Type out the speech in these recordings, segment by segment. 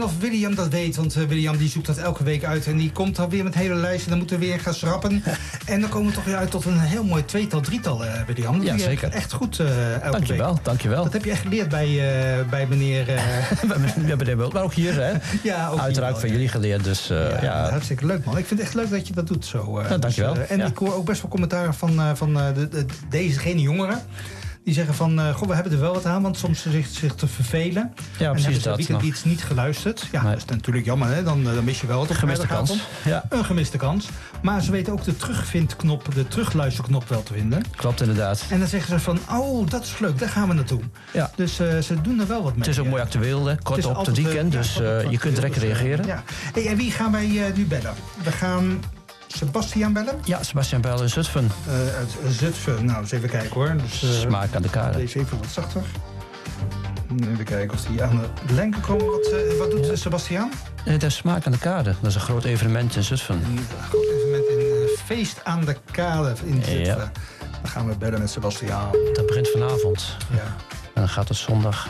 of William dat weet. Want William die zoekt dat elke week uit. En die komt dan weer met hele lijsten. Dan moeten we weer gaan schrappen. En dan komen we toch weer uit tot een heel mooi tweetal, drietal, William. Dat ja, zeker. Echt goed elke week. Dankjewel. Dat heb je echt geleerd bij meneer... bij meneer Wild. Maar ook hier, hè? Ja, ook uiteraard van jullie geleerd. Dus, hartstikke leuk, man. Ik vind het echt leuk dat je dat doet zo. Dankjewel. En ik hoor ook best wel commentaren van dezegene jongeren. Die zeggen van, we hebben er wel wat aan, want soms zich te vervelen. Ja, en precies dat. En hebben ze iets niet geluisterd. Ja, dat is natuurlijk jammer, hè? Dan mis je wel het op gemiste kans. Ja. Een gemiste kans. Maar ze weten ook de terugvindknop, de terugluisterknop wel te vinden. Klopt, inderdaad. En dan zeggen ze van, dat is leuk, daar gaan we naartoe. Ja. Dus ze doen er wel wat mee. Het is ook mooi actueel, hè? Kort op het weekend, dus je kunt direct reageren. Ja. Hey, en wie gaan wij nu bellen? We gaan... Sebastiaan bellen? Ja, Sebastiaan bellen in Zutphen. Uit Zutphen. Nou, eens even kijken hoor. Dus, smaak aan de kade. Deze even wat zachter. Even kijken of die aan de lijn kan komen. Wat doet Sebastiaan? Het is Smaak aan de Kade. Dat is een groot evenement in Zutphen. Een groot evenement in Feest aan de Kade in Zutphen. Ja. Dan gaan we bellen met Sebastiaan. Dat begint vanavond. Ja. En dan gaat het zondag.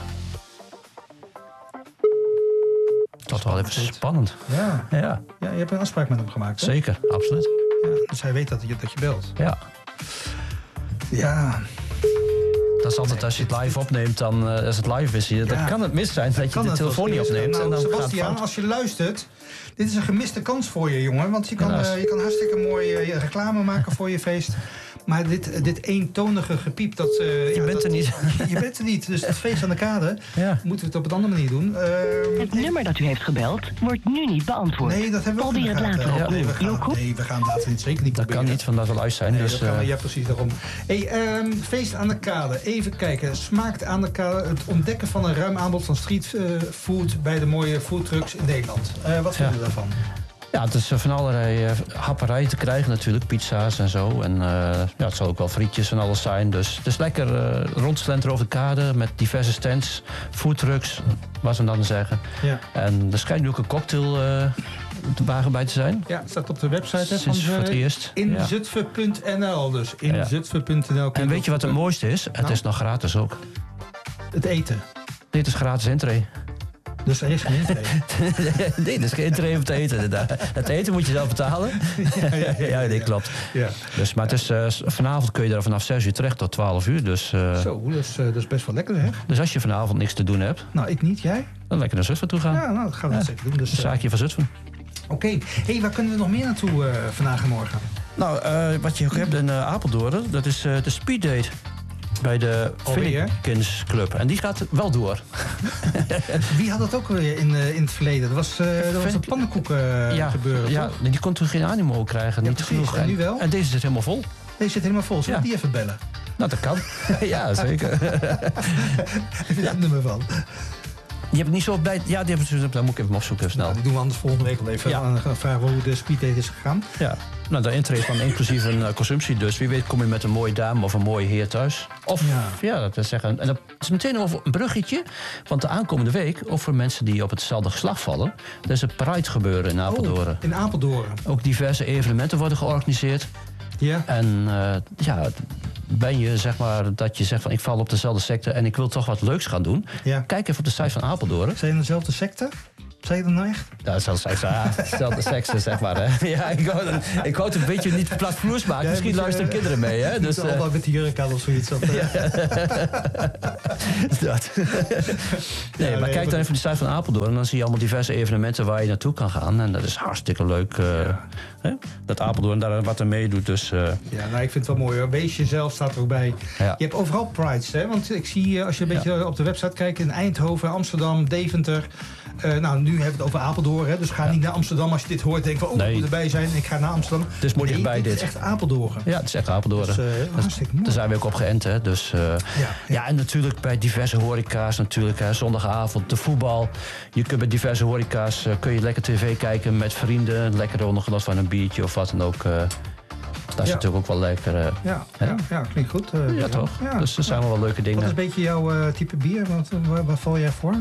Dat wel even spannend. Ja. Ja, je hebt een afspraak met hem gemaakt, hè? Zeker, absoluut. Ja, dus hij weet dat je belt. Ja. Ja. Dat is altijd als je het live opneemt, dan als het live is hier. Dan kan het mis zijn dat je de telefoon niet opneemt. Nou, en dan Sebastiaan, als je luistert, dit is een gemiste kans voor je, jongen. Want je kan hartstikke mooi reclame maken voor je feest. Maar dit eentonige gepiep, je bent er niet. Je bent er niet. Dus het feest aan de kade, moeten we het op een andere manier doen. Het nummer dat u heeft gebeld wordt nu niet beantwoord. Nee, dat hebben we Probeer het later op. Nee, we gaan later niet. Zeker niet dat proberen. kan niet, van dat we live zijn. Nee, dus, ja, precies daarom. Hey, feest aan de kade. Even kijken. Smaakt aan de kade het ontdekken van een ruim aanbod van streetfood bij de mooie foodtrucks in Nederland. Wat vinden we daarvan? Ja, het is van allerlei happerij te krijgen natuurlijk, pizza's en zo. En het zal ook wel frietjes en alles zijn. Dus het is lekker rondslenteren over de kade met diverse stands, foodtrucks, wat ze dan zeggen. Ja. En er schijnt nu ook een cocktail te wagen bij te zijn. Ja, het staat op de website van voor het eerst. Inzutphen.nl, dus inzutphen.nl. En weet je wat het mooiste is? Het is nog gratis ook. Het eten? Dit is gratis entree. Dus er is geen entree? Nee, er is geen entree om te eten. Het eten moet je zelf betalen. Ja, klopt. Ja. Dus, maar het is, vanavond kun je er vanaf 6 uur terecht tot 12 uur. Dus, zo, dat is best wel lekker, hè? Dus als je vanavond niks te doen hebt... Nou, ik niet, jij? Dan lekker naar Zutphen toe gaan. Ja, nou, dat gaan we zeker doen. Dus, een zaakje van Zutphen. Oké. Hey, waar kunnen we nog meer naartoe vandaag en morgen? Nou, wat je ook hebt in Apeldoorn, dat is de speeddate. Bij de Finnekins Club. En die gaat wel door. Wie had dat ook weer in het verleden? Dat was een pannenkoeken gebeuren, ja, toch? die kon toen geen animo krijgen. Niet genoeg. En nu wel? En deze zit helemaal vol. Deze zit helemaal vol. Zullen we die even bellen? Nou, dat kan. Ja, zeker. Heb je daar het nummer van? Je hebt het niet zo bij... Ja, die hebben, dan moet ik even opzoeken, even snel. Nou, die doen we anders volgende week wel even. Ja. Dan gaan we vragen hoe de speeddate is gegaan. Ja. Nou, de entree van inclusief een consumptie. Dus wie weet kom je met een mooie dame of een mooie heer thuis. Of, dat wil zeggen... En dat is meteen over een bruggetje. Want de aankomende week, ook voor mensen die op hetzelfde geslacht vallen... er is een Pride gebeuren in Apeldoorn. Oh, in Apeldoorn. Ook diverse evenementen worden georganiseerd. Ja. En ben je, zeg maar, dat je zegt van ik val op dezelfde secte en ik wil toch wat leuks gaan doen. Ja. Kijk even op de site van Apeldoorn. Zijn je dezelfde secte? Zei je dat nou echt? Ja, dezelfde seksen, zeg maar. Hè. Ja, ik wou het een beetje niet platvloers maken. Misschien luisteren kinderen mee. Hè. Dus, allemaal met die jurk aan of zoiets. Dat. Nee, maar kijk dan even op de site van Apeldoorn. En dan zie je allemaal diverse evenementen waar je naartoe kan gaan. En dat is hartstikke leuk. Hè? Dat Apeldoorn daar wat aan meedoet. Dus, Ja, nou, ik vind het wel mooi hoor. Wees jezelf staat er ook bij. Ja. Je hebt overal prides, hè? Want ik zie, als je een beetje op de website kijkt... in Eindhoven, Amsterdam, Deventer... nou, nu hebben we het over Apeldoorn, hè? Dus ga niet naar Amsterdam als je dit hoort. Denk van, ik moet erbij zijn. Ik ga naar Amsterdam. Het is mooi dichtbij dit. Het is echt Apeldoorn. Ja, het is echt Apeldoorn. Dus, hartstikke mooi. Daar zijn we ook op geënt, hè. Dus, ja, en natuurlijk bij diverse horeca's natuurlijk. Hè, zondagavond, de voetbal. Je kunt bij diverse horeca's kun je lekker tv kijken met vrienden. Lekker ondergenot van een biertje of wat dan ook. Dat is natuurlijk ook wel lekker. Ja, klinkt goed. Ja, toch? Ja. Dus er zijn wel leuke dingen. Wat is een beetje jouw type bier? Waar val jij voor?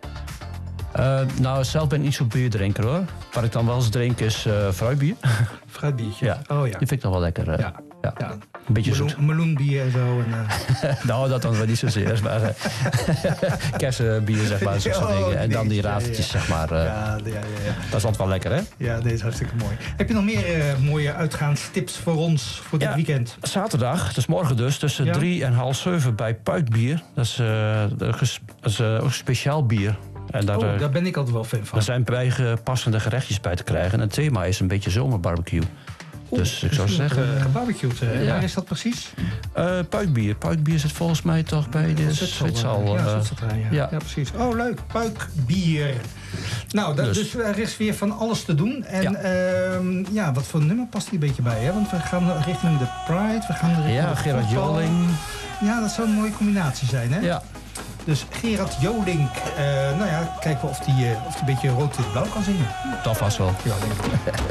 Nou, zelf ben ik niet zo'n bierdrinker hoor. Wat ik dan wel eens drink is fruitbier. Fruitbiertje? Ja. Oh ja. Die vind ik nog wel lekker. Ja, Een beetje zoet. Meloenbier en zo. En, nou, dat dan wel niet zozeer. Maar kersenbier, zeg maar. Soort dingen. En dan die rafeltjes, zeg maar. Ja. Dat is altijd wel lekker, hè? Ja, deze is hartstikke mooi. Heb je nog meer mooie uitgaanstips voor ons voor dit weekend? Zaterdag, dus morgen dus, tussen 3 en half 7 bij Puikbier. Dat is ook speciaal bier. En daar ben ik altijd wel fan van. Er zijn bijpassende gerechtjes bij te krijgen. En het thema is een beetje zomerbarbecue. Dus ik zou zeggen... Gebarbecued. Waar is dat precies? Puikbier. Puikbier zit volgens mij toch bij de Zwitserland. Ja, precies. Oh, leuk. Puikbier. Nou, dus er is weer van alles te doen. En wat voor nummer past hier een beetje bij? Hè? Want we gaan richting de Pride. We gaan richting Gerard Joling. Ja, dat zou een mooie combinatie zijn, hè? Ja. Dus Gerard Joling, kijken we of die een beetje rood-wit-blauw kan zingen. Dat vast wel. Ja, denk ik.